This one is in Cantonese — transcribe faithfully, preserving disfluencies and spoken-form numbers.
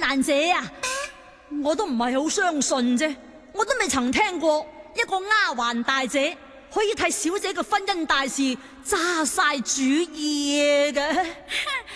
旦姐啊，我都唔係好相信啫，我都未曾聽過一個丫鬟大姐可以替小姐嘅婚姻大事揸晒主意嘅。